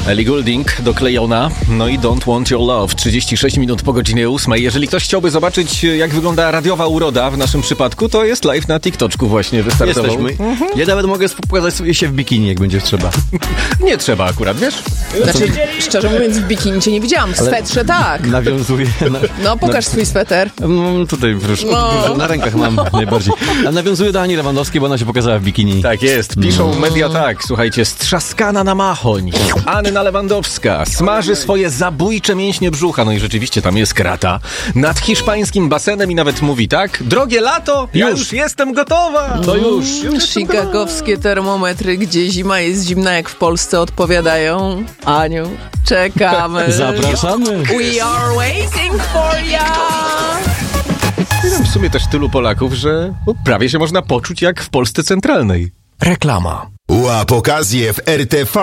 Ellie Goulding doklejona, no i Don't Want Your Love, 36 minut po godzinie 8. Jeżeli ktoś chciałby zobaczyć, jak wygląda radiowa uroda w naszym przypadku, to jest live na TikToczku właśnie wystartował. Jesteśmy. Ja nawet mogę pokazać sobie się w bikini, jak będzie trzeba. Nie trzeba akurat, wiesz? Znaczy, szczerze mówiąc, w bikini cię nie widziałam, w swetrze tak. Nawiązuję No, pokaż swój sweter. tutaj proszę, na rękach mam najbardziej. A nawiązuję do Ani Lewandowskiej, bo ona się pokazała w bikini. Tak jest, piszą media tak. Słuchajcie, strzaskana na machoń. Anna Lewandowska smaży swoje zabójcze mięśnie brzucha. No i rzeczywiście tam jest krata. Nad hiszpańskim basenem i nawet mówi tak: drogie lato, ja już jestem gotowa. To już Chicagowskie termometry, gdzie zima jest zimna jak w Polsce, odpowiadają: Aniu, czekamy. Zapraszamy. We are waiting for ya. w sumie też tylu Polaków, że prawie się można poczuć jak w Polsce centralnej. Reklama. Łap okazję w RTV.